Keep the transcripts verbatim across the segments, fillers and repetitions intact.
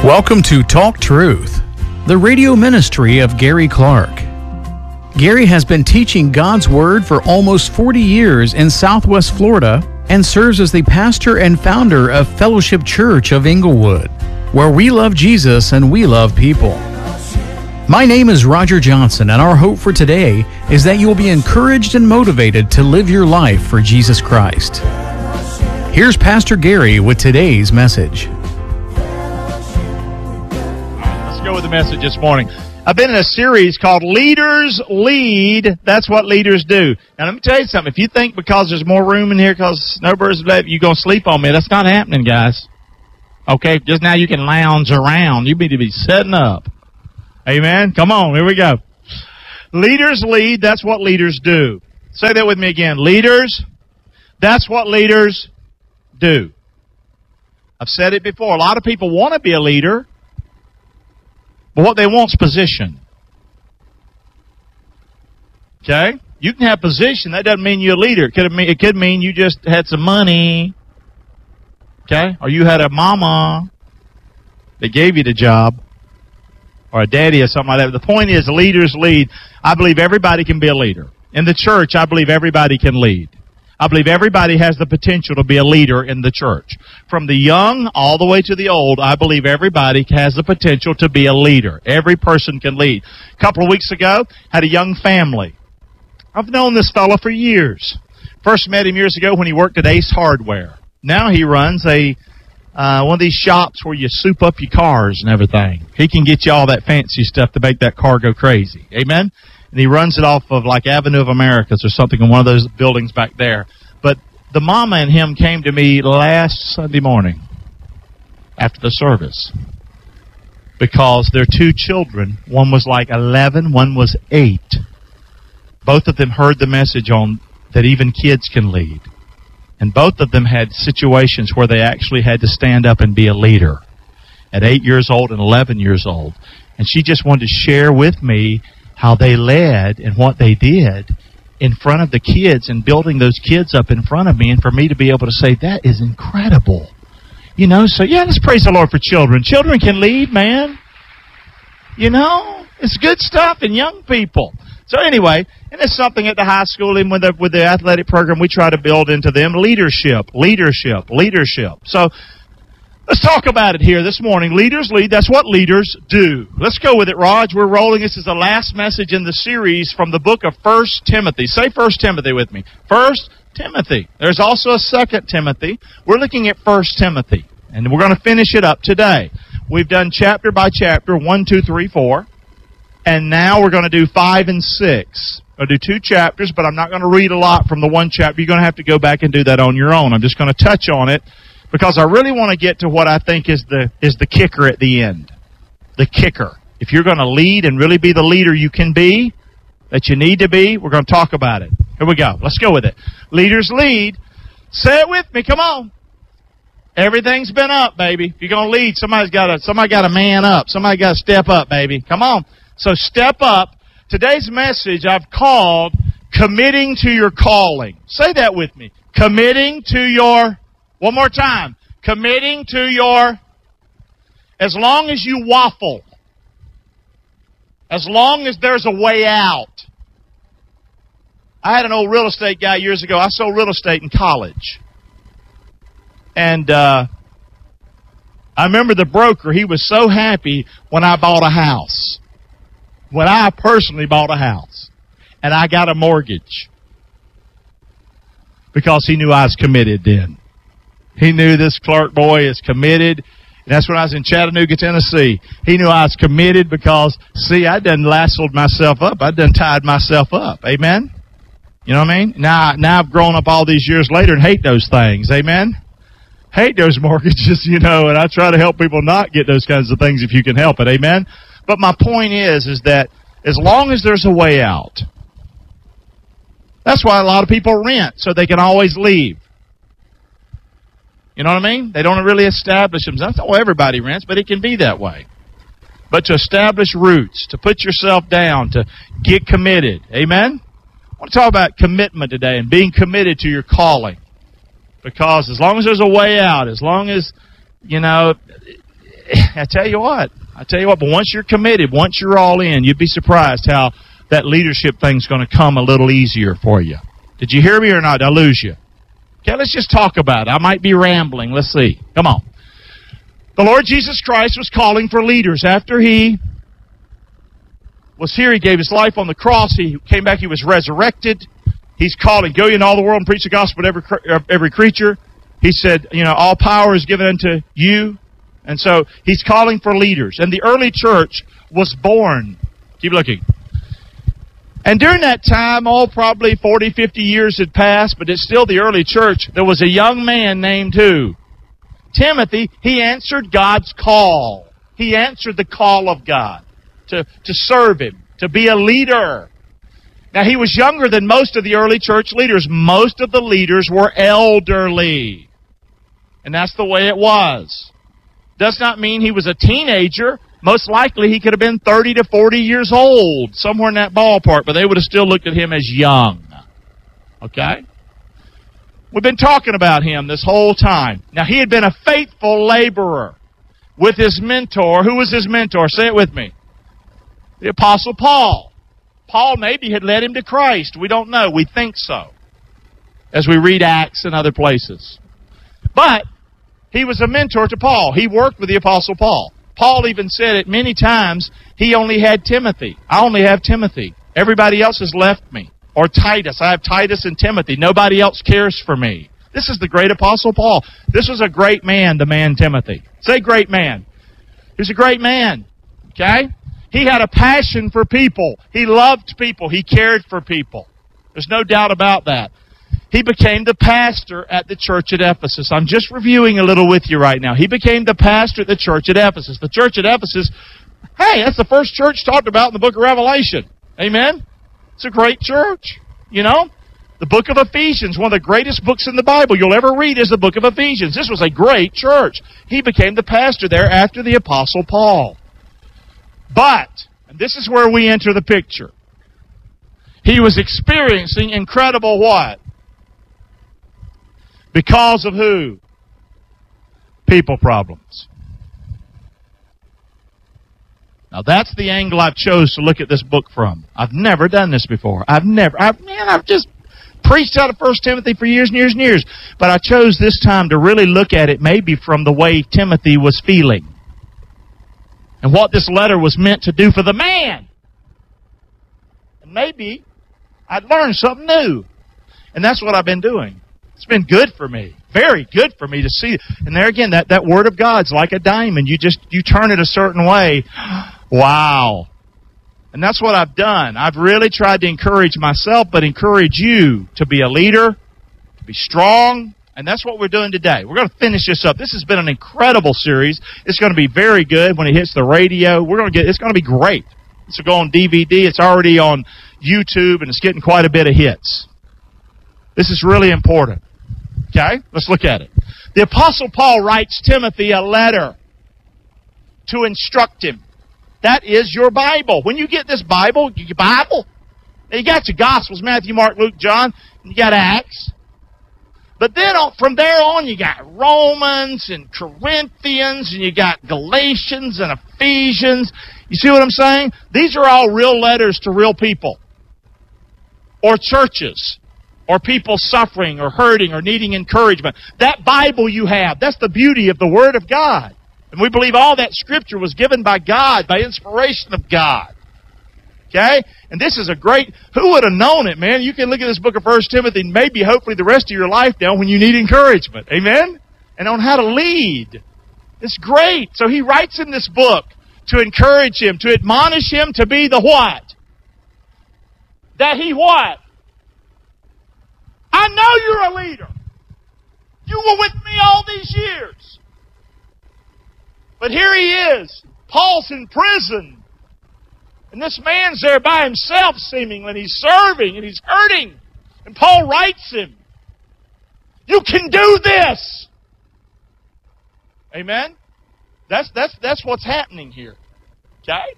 Welcome to Talk Truth, the radio ministry of Gary Clark. Gary has been teaching God's Word for almost forty years in Southwest Florida and serves as the pastor and founder of Fellowship Church of Inglewood, where we love Jesus and we love people. My name is Roger Johnson, and our hope for today is that you will be encouraged and motivated to live your life for Jesus Christ. Here's Pastor Gary with today's message. Go with the message this morning. I've been in a series called Leaders Lead. That's what leaders do. Now, let me tell you something. If you think because there's more room in here because no birds left, you're going to sleep on me, that's not happening, guys. Okay? Just now you can lounge around. You need to be setting up. Amen? Come on. Here we go. Leaders lead. That's what leaders do. Say that with me again. Leaders. That's what leaders do. I've said it before. A lot of people want to be a leader. But what they want is position. Okay? You can have position. That doesn't mean you're a leader. It could mean, it could mean you just had some money. Okay? Or you had a mama that gave you the job. Or a daddy or something like that. But the point is, leaders lead. I believe everybody can be a leader. In the church, I believe everybody can lead. I believe everybody has the potential to be a leader in the church. From the young all the way to the old, I believe everybody has the potential to be a leader. Every person can lead. A couple of weeks ago, had a young family. I've known this fellow for years. First met him years ago when he worked at Ace Hardware. Now he runs a uh, one of these shops where you soup up your cars and everything. He can get you all that fancy stuff to make that car go crazy. Amen? And he runs it off of like Avenue of Americas or something in one of those buildings back there. But the mama and him came to me last Sunday morning after the service because their two children, one was like eleven, one was eight. Both of them heard the message on that even kids can lead. And both of them had situations where they actually had to stand up and be a leader at eight years old and eleven years old. And she just wanted to share with me how they led and what they did in front of the kids and building those kids up in front of me, and for me to be able to say, that is incredible. You know, so yeah, let's praise the Lord for children. Children can lead, man. You know, it's good stuff in young people. So anyway, and it's something at the high school and with the, with the athletic program we try to build into them. Leadership, leadership, leadership. So let's talk about it here this morning. Leaders lead. That's what leaders do. Let's go with it, Raj. We're rolling. This is the last message in the series from the book of First Timothy. Say First Timothy with me. First Timothy. There's also a Second Timothy. We're looking at First Timothy, and we're going to finish it up today. We've done chapter by chapter, one, two, three, four, and now we're going to do five and six. I'll do two chapters, but I'm not going to read a lot from the one chapter. You're going to have to go back and do that on your own. I'm just going to touch on it, because I really want to get to what I think is the is the kicker at the end. The kicker. If you're going to lead and really be the leader you can be, that you need to be, we're going to talk about it. Here we go. Let's go with it. Leaders lead. Say it with me. Come on. Everything's been up, baby. If you're going to lead, somebody's got to somebody got to man up. Somebody got to step up, baby. Come on. So step up. Today's message I've called Committing to Your Calling. Say that with me. Committing to your One more time. Committing to your, as long as you waffle, as long as there's a way out. I had an old real estate guy years ago. I sold real estate in college. And uh, I remember the broker, he was so happy when I bought a house. When I personally bought a house. And I got a mortgage. Because he knew I was committed then. He knew this Clark boy is committed. And that's when I was in Chattanooga, Tennessee. He knew I was committed because, see, I done lassoed myself up. I done tied myself up. Amen? You know what I mean? Now, now I've grown up all these years later and hate those things. Amen? Hate those mortgages, you know, and I try to help people not get those kinds of things if you can help it. Amen? But my point is, is that as long as there's a way out, that's why a lot of people rent, so they can always leave. You know what I mean? They don't really establish themselves. That's not why everybody rents, but it can be that way. But to establish roots, to put yourself down, to get committed. Amen? I want to talk about commitment today and being committed to your calling. Because as long as there's a way out, as long as, you know, I tell you what, I tell you what, but once you're committed, once you're all in, you'd be surprised how that leadership thing's going to come a little easier for you. Did you hear me or not? Did I lose you? Okay, let's just talk about it. I might be rambling. Let's see. Come on. The Lord Jesus Christ was calling for leaders. After He was here, He gave His life on the cross. He came back. He was resurrected. He's calling, go ye into all the world and preach the gospel to every, every creature. He said, you know, all power is given unto you. And so He's calling for leaders. And the early church was born. Keep looking. And during that time, oh, probably forty, fifty years had passed, but it's still the early church. There was a young man named who? Timothy. He answered God's call. He answered the call of God to, to serve Him, to be a leader. Now, he was younger than most of the early church leaders. Most of the leaders were elderly. And that's the way it was. Does not mean he was a teenager. Most likely he could have been thirty to forty years old, somewhere in that ballpark, but they would have still looked at him as young. Okay? We've been talking about him this whole time. Now, he had been a faithful laborer with his mentor. Who was his mentor? Say it with me. The Apostle Paul. Paul maybe had led him to Christ. We don't know. We think so, as we read Acts and other places. But he was a mentor to Paul. He worked with the Apostle Paul. Paul even said it many times, he only had Timothy. I only have Timothy. Everybody else has left me. Or Titus. I have Titus and Timothy. Nobody else cares for me. This is the great Apostle Paul. This was a great man, the man Timothy. Say great man. He was a great man. Okay? He had a passion for people. He loved people. He cared for people. There's no doubt about that. He became the pastor at the church at Ephesus. I'm just reviewing a little with you right now. He became the pastor at the church at Ephesus. The church at Ephesus, hey, that's the first church talked about in the book of Revelation. Amen? It's a great church. You know? The book of Ephesians, one of the greatest books in the Bible you'll ever read is the book of Ephesians. This was a great church. He became the pastor there after the Apostle Paul. But, and this is where we enter the picture, he was experiencing incredible what? Because of who? People problems. Now that's the angle I've chose to look at this book from. I've never done this before. I've never, I've, man, I've just preached out of First Timothy for years and years and years. But I chose this time to really look at it maybe from the way Timothy was feeling. And what this letter was meant to do for the man. And maybe I'd learn something new. And that's what I've been doing. It's been good for me. Very good for me to see. And there again, that, that Word of God's like a diamond. You just, you turn it a certain way. Wow. And that's what I've done. I've really tried to encourage myself, but encourage you to be a leader, to be strong. And that's what we're doing today. We're going to finish this up. This has been an incredible series. It's going to be very good when it hits the radio. We're going to get, it's going to be great. This will go on D V D. It's already on YouTube, and it's getting quite a bit of hits. This is really important. Okay? Let's look at it. The Apostle Paul writes Timothy a letter to instruct him. That is your Bible. When you get this Bible, your Bible, you got your Gospels, Matthew, Mark, Luke, John, and you got Acts. But then on, from there on, you got Romans and Corinthians, and you got Galatians and Ephesians. You see what I'm saying? These are all real letters to real people. Or churches. Or people suffering or hurting or needing encouragement. That Bible you have, that's the beauty of the Word of God. And we believe all that Scripture was given by God, by inspiration of God. Okay? And this is a great, who would have known it, man? You can look at this book of First Timothy and maybe, hopefully, the rest of your life now when you need encouragement. Amen? And on how to lead. It's great. So he writes in this book to encourage him, to admonish him to be the what? That he what? I know you're a leader. You were with me all these years. But here he is. Paul's in prison. And this man's there by himself, seemingly. And he's serving and he's hurting. And Paul writes him, you can do this. Amen? That's, that's, that's what's happening here. Okay?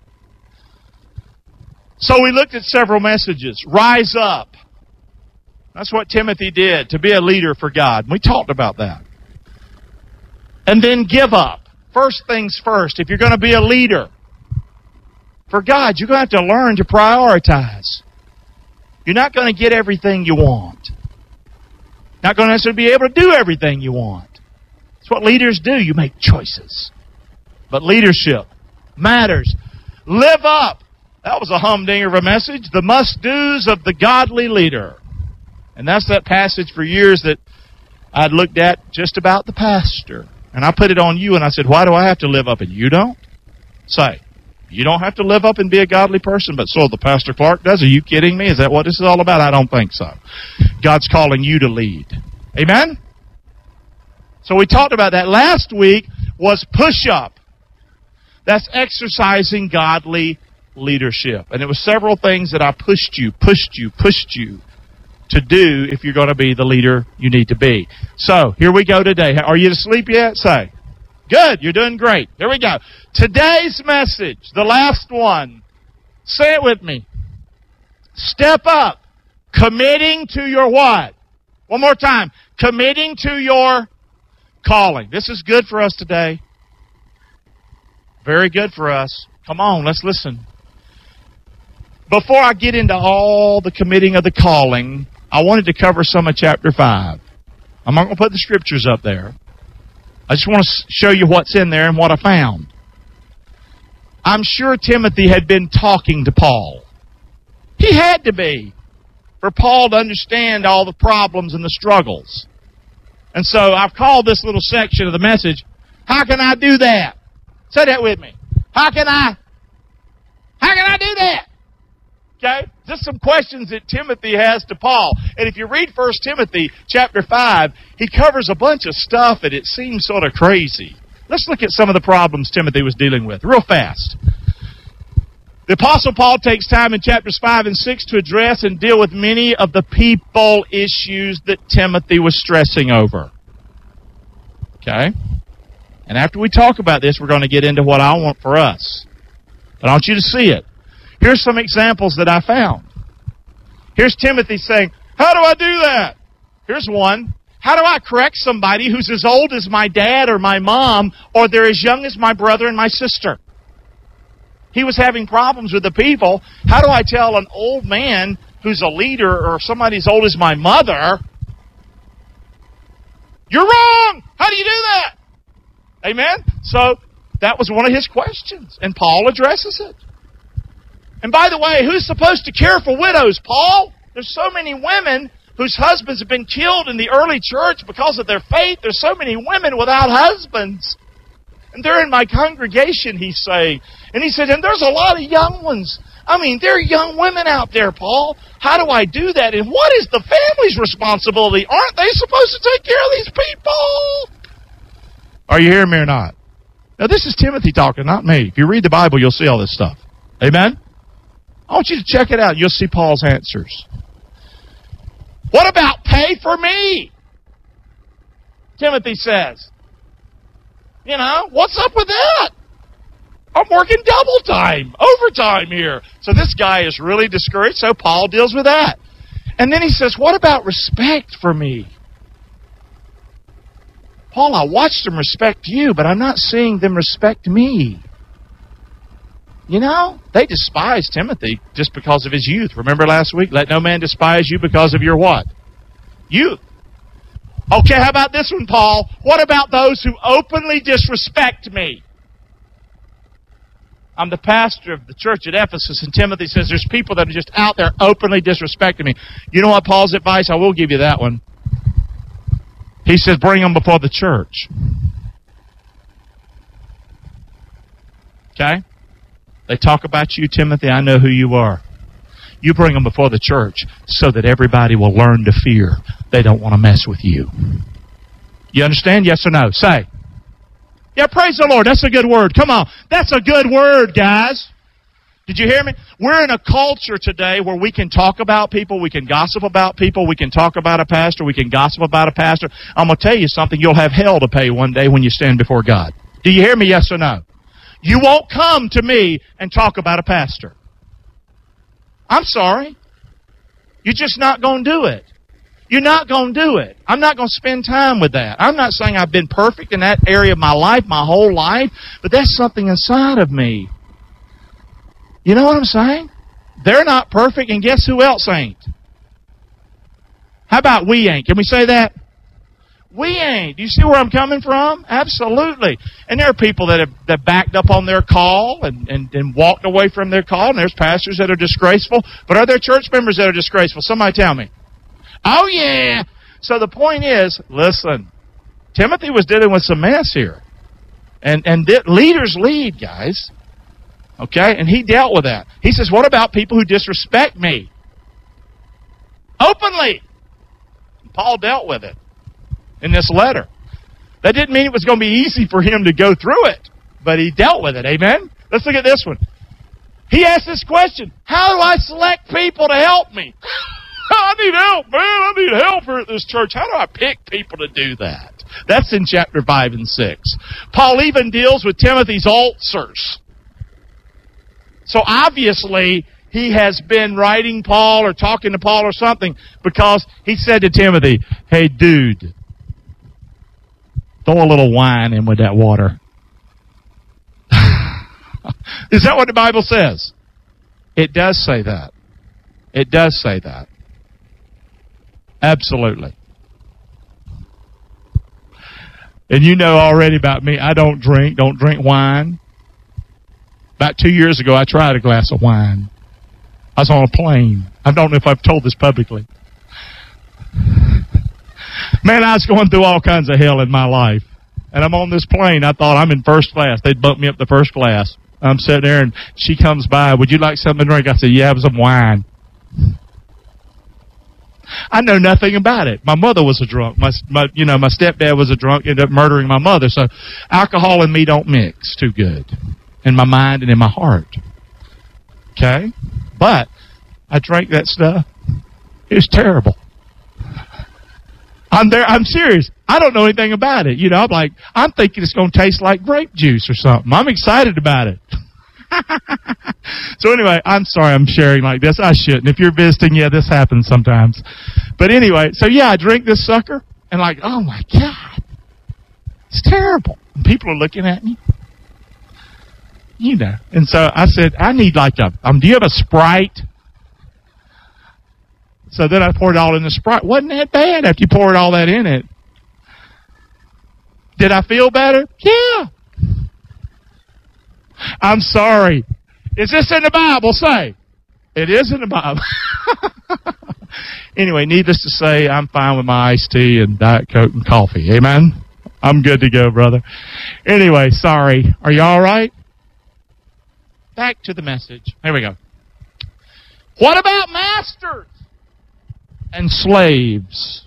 So we looked at several messages. Rise up. That's what Timothy did, to be a leader for God. We talked about that. And then give up. First things first, if you're going to be a leader for God, you're going to have to learn to prioritize. You're not going to get everything you want. Not going to necessarily be able to do everything you want. That's what leaders do. You make choices. But leadership matters. Live up. That was a humdinger of a message. The must-dos of the godly leader. And that's that passage for years that I'd looked at just about the pastor. And I put it on you and I said, why do I have to live up and you don't? Say, you don't have to live up and be a godly person, but so the Pastor Clark does. Are you kidding me? Is that what this is all about? I don't think so. God's calling you to lead. Amen? So we talked about that. Last week was push-up. That's exercising godly leadership. And it was several things that I pushed you, pushed you, pushed you to do if you're going to be the leader you need to be. So, here we go today. Are you asleep yet? Say. Good. You're doing great. Here we go. Today's message, the last one. Say it with me. Step up. Committing to your what? One more time. Committing to your calling. This is good for us today. Very good for us. Come on, let's listen. Before I get into all the committing of the calling, I wanted to cover some of chapter five. I'm not going to put the scriptures up there. I just want to show you what's in there and what I found. I'm sure Timothy had been talking to Paul. He had to be, for Paul to understand all the problems and the struggles. And so I've called this little section of the message, How Can I Do That? Say that with me. How can I, how can I do that? Okay? Just some questions that Timothy has to Paul. And if you read First Timothy chapter five, he covers a bunch of stuff and it seems sort of crazy. Let's look at some of the problems Timothy was dealing with real fast. The Apostle Paul takes time in chapters five and six to address and deal with many of the people issues that Timothy was stressing over. Okay? And after we talk about this, we're going to get into what I want for us. But I want you to see it. Here's some examples that I found. Here's Timothy saying, how do I do that? Here's one. How do I correct somebody who's as old as my dad or my mom, or they're as young as my brother and my sister? He was having problems with the people. How do I tell an old man who's a leader or somebody as old as my mother, you're wrong! How do you do that? Amen? So, that was one of his questions, and Paul addresses it. And by the way, who's supposed to care for widows, Paul? There's so many women whose husbands have been killed in the early church because of their faith. There's so many women without husbands. And they're in my congregation, he's saying. And he said, and there's a lot of young ones. I mean, there are young women out there, Paul. How do I do that? And what is the family's responsibility? Aren't they supposed to take care of these people? Are you hearing me or not? Now, this is Timothy talking, not me. If you read the Bible, you'll see all this stuff. Amen? I want you to check it out. You'll see Paul's answers. What about pay for me? Timothy says. You know, what's up with that? I'm working double time, overtime here. So this guy is really discouraged, so Paul deals with that. And then he says, what about respect for me? Paul, I watched them respect you, but I'm not seeing them respect me. You know, they despise Timothy just because of his youth. Remember last week? Let no man despise you because of your what? Youth. Okay, how about this one, Paul? What about those who openly disrespect me? I'm the pastor of the church at Ephesus, and Timothy says there's people that are just out there openly disrespecting me. You know what Paul's advice? I will give you that one. He says bring them before the church. Okay? They talk about you, Timothy. I know who you are. You bring them before the church so that everybody will learn to fear. They don't want to mess with you. You understand? Yes or no? Say. Yeah, praise the Lord. That's a good word. Come on. That's a good word, guys. Did you hear me? We're in a culture today where we can talk about people, we can gossip about people, we can talk about a pastor, we can gossip about a pastor. I'm going to tell you something. You'll have hell to pay one day when you stand before God. Do you hear me? Yes or no? You won't come to me and talk about a pastor. I'm sorry. You're just not going to do it. You're not going to do it. I'm not going to spend time with that. I'm not saying I've been perfect in that area of my life, my whole life, but that's something inside of me. You know what I'm saying? They're not perfect, and guess who else ain't? How about we ain't? Can we say that? We ain't. Do you see where I'm coming from? Absolutely. And there are people that have that backed up on their call and, and, and walked away from their call, and there's pastors that are disgraceful. But are there church members that are disgraceful? Somebody tell me. Oh, yeah. So the point is, listen, Timothy was dealing with some mess here. And, and th- leaders lead, guys. Okay? And he dealt with that. He says, what about people who disrespect me? Openly. Paul dealt with it in this letter. That didn't mean it was going to be easy for him to go through it, but he dealt with it. Amen? Let's look at this one. He asked this question, how do I select people to help me? I need help, man. I need help here at this church. How do I pick people to do that? That's in chapter five and six. Paul even deals with Timothy's ulcers. So obviously, he has been writing Paul or talking to Paul or something because he said to Timothy, hey, dude, throw a little wine in with that water. Is that what the Bible says? It does say that. It does say that. Absolutely. And you know already about me, I don't drink, don't drink wine. About two years ago, I tried a glass of wine. I was on a plane. I don't know if I've told this publicly. Man, I was going through all kinds of hell in my life. And I'm on this plane. I thought I'm in first class. They'd bump me up to first class. I'm sitting there, and she comes by. Would you like something to drink? I said, yeah, have some wine. I know nothing about it. My mother was a drunk. My, my, you know, my stepdad was a drunk, ended up murdering my mother. So alcohol and me don't mix too good in my mind and in my heart. Okay? But I drank that stuff. It was terrible. I'm there. I'm serious. I don't know anything about it. You know, I'm like, I'm thinking it's going to taste like grape juice or something. I'm excited about it. So anyway, I'm sorry I'm sharing like this. I shouldn't. If you're visiting, yeah, this happens sometimes. But anyway, so yeah, I drink this sucker, and like, oh my God, it's terrible. And people are looking at me. You know. And so I said, I need like a, um, do you have a Sprite? So then I poured it all in the Sprite. Wasn't that bad after you poured all that in it? Did I feel better? Yeah. I'm sorry. Is this in the Bible? Say. It is in the Bible. Anyway, needless to say, I'm fine with my iced tea and Diet Coke and coffee. Amen? I'm good to go, brother. Anyway, sorry. Are you all right? Back to the message. Here we go. What about masters and slaves?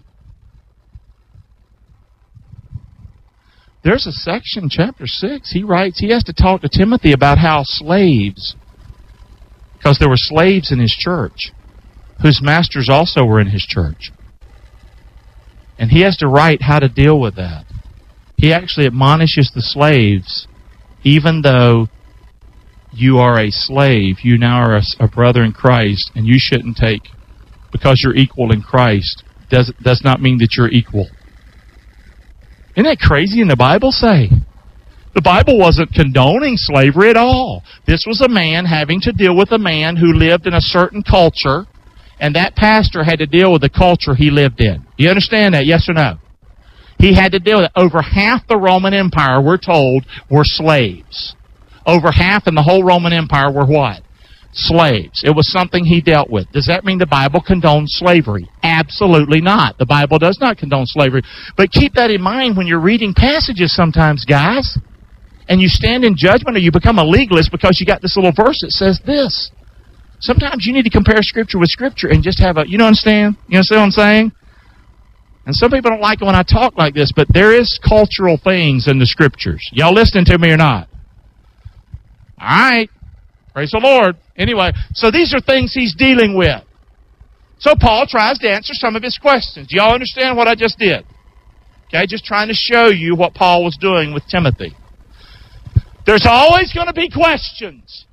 There's a section, chapter six, he writes, he has to talk to Timothy about how slaves, because there were slaves in his church, whose masters also were in his church. And he has to write how to deal with that. He actually admonishes the slaves, even though you are a slave, you now are a, a brother in Christ, and you shouldn't take, because you're equal in Christ, does, does not mean that you're equal. Isn't that crazy in the Bible say? The Bible wasn't condoning slavery at all. This was a man having to deal with a man who lived in a certain culture, and that pastor had to deal with the culture he lived in. Do you understand that? Yes or no? He had to deal with it. Over half the Roman Empire, we're told, were slaves. Over half in the whole Roman Empire were what? Slaves. It was something he dealt with. Does that mean the Bible condones slavery? Absolutely not. The Bible does not condone slavery. But keep that in mind when you're reading passages sometimes, guys. And you stand in judgment or you become a legalist because you got this little verse that says this. Sometimes you need to compare Scripture with Scripture and just have a, you know understand? You understand what I'm saying? And some people don't like it when I talk like this, but there is cultural things in the Scriptures. Y'all listening to me or not? All right. Praise the Lord. Anyway, so these are things he's dealing with. So Paul tries to answer some of his questions. Do y'all understand what I just did? Okay, just trying to show you what Paul was doing with Timothy. There's always going to be questions.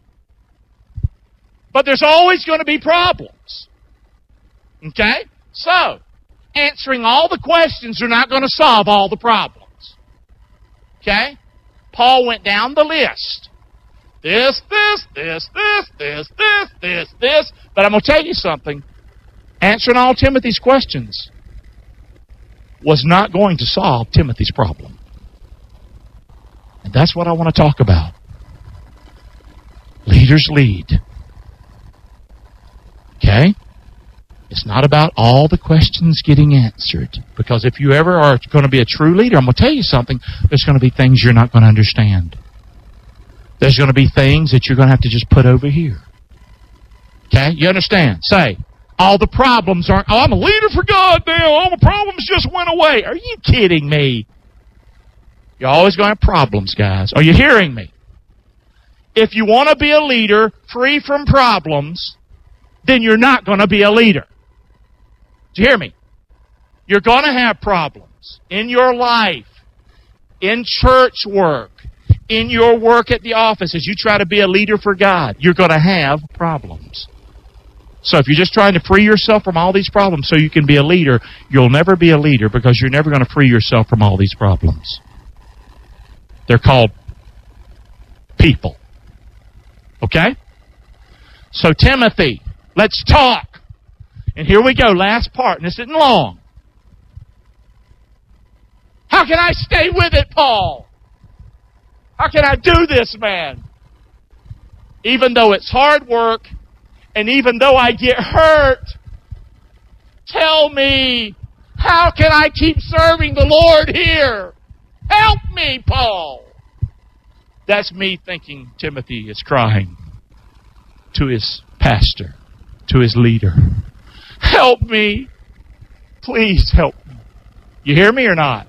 But there's always going to be problems. Okay? So, answering all the questions are not going to solve all the problems. Okay? Paul went down the list. This, this, this, this, this, this, this, this. But I'm going to tell you something. Answering all Timothy's questions was not going to solve Timothy's problem. And that's what I want to talk about. Leaders lead. Okay? It's not about all the questions getting answered. Because if you ever are going to be a true leader, I'm going to tell you something, there's going to be things you're not going to understand. There's going to be things that you're going to have to just put over here. Okay? You understand? Say, all the problems aren't, oh, I'm a leader for God now. All the problems just went away. Are you kidding me? You're always going to have problems, guys. Are you hearing me? If you want to be a leader free from problems, then you're not going to be a leader. Do you hear me? You're going to have problems in your life, in church work, in your work at the office as you try to be a leader for God. You're going to have problems. So if you're just trying to free yourself from all these problems so you can be a leader, you'll never be a leader because you're never going to free yourself from all these problems. They're called people. Okay? So Timothy, let's talk. And here we go, last part, and this isn't long. How can I stay with it, Paul? How can I do this, man? Even though it's hard work, and even though I get hurt, tell me, how can I keep serving the Lord here? Help me, Paul. That's me thinking Timothy is crying to his pastor, to his leader. Help me. Please help me. You hear me or not?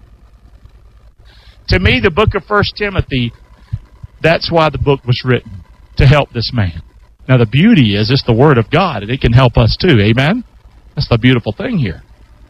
To me, the book of First Timothy, that's why the book was written, to help this man. Now, the beauty is it's the Word of God, and it can help us too. Amen? That's the beautiful thing here.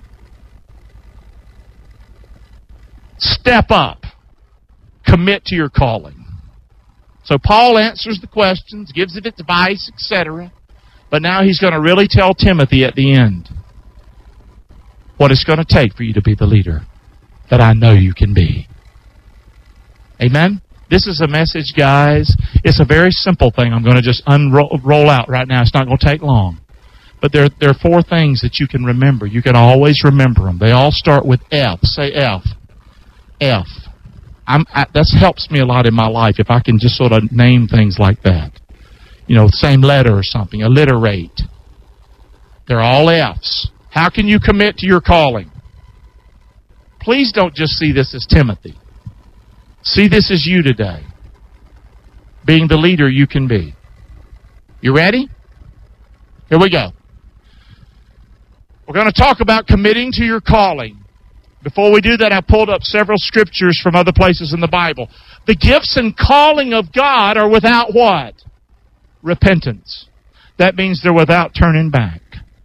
Step up. Commit to your calling. So Paul answers the questions, gives it advice, et cetera. But now he's going to really tell Timothy at the end what it's going to take for you to be the leader that I know you can be. Amen? This is a message, guys. It's a very simple thing. I'm going to just unroll roll out right now. It's not going to take long. But there, there are four things that you can remember. You can always remember them. They all start with F. Say F. F. I'm, I, that helps me a lot in my life if I can just sort of name things like that. You know, same letter or something. Alliterate. They're all F's. How can you commit to your calling? Please don't just see this as Timothy. See this as you today. Being the leader you can be. You ready? Here we go. We're going to talk about committing to your calling. Before we do that, I pulled up several scriptures from other places in the Bible. The gifts and calling of God are without what? Repentance. That means they're without turning back.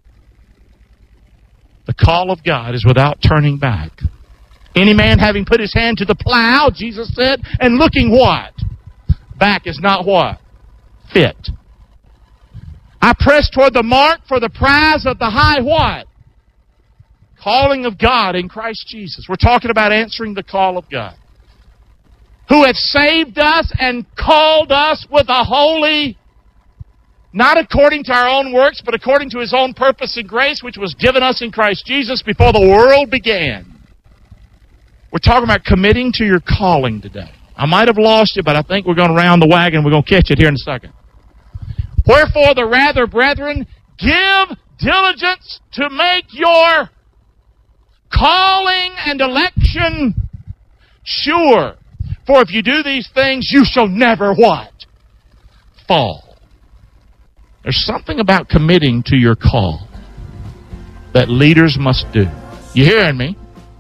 The call of God is without turning back. Any man having put his hand to the plow, Jesus said, and looking what? Back is not what? Fit. I press toward the mark for the prize of the high what? Calling of God in Christ Jesus. We're talking about answering the call of God. Who hath saved us and called us with a holy, not according to our own works, but according to His own purpose and grace, which was given us in Christ Jesus before the world began. We're talking about committing to your calling today. I might have lost you, but I think we're going to round the wagon. We're going to catch it here in a second. Wherefore, the rather, brethren, give diligence to make your calling and election sure. For if you do these things, you shall never what? Fall. There's something about committing to your call that leaders must do. You hearing me?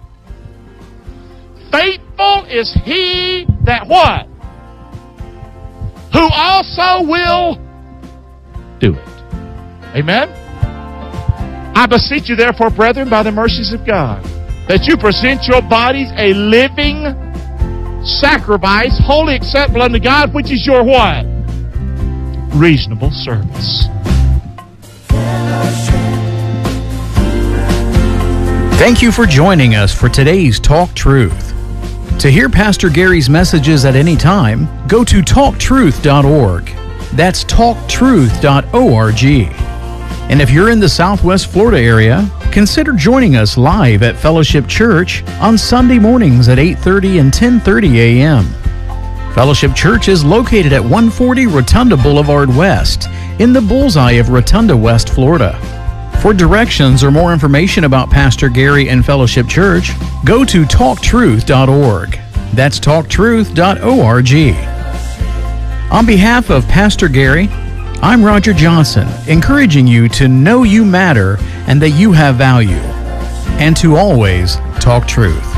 Faithful is he that what? Who also will do it. Amen? I beseech you therefore, brethren, by the mercies of God, that you present your bodies a living sacrifice, wholly acceptable unto God, which is your what? Reasonable service. Thank you for joining us for today's Talk Truth. To hear Pastor Gary's messages at any time, go to talk truth dot org. That's talk truth dot org. And if you're in the Southwest Florida area, consider joining us live at Fellowship Church on Sunday mornings at eight thirty and ten thirty a.m. Fellowship Church is located at one forty Rotunda Boulevard West in the bullseye of Rotunda, West Florida. For directions or more information about Pastor Gary and Fellowship Church, go to talk truth dot org. That's talk truth dot org. On behalf of Pastor Gary, I'm Roger Johnson, encouraging you to know you matter and that you have value, and to always talk truth.